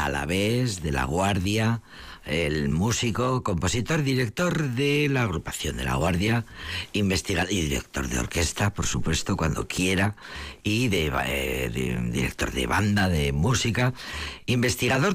Alavés, de La Guardia, el músico, compositor, director de la agrupación de La Guardia, investigador y director de orquesta, por supuesto, cuando quiera, y de director de banda, de música, investigador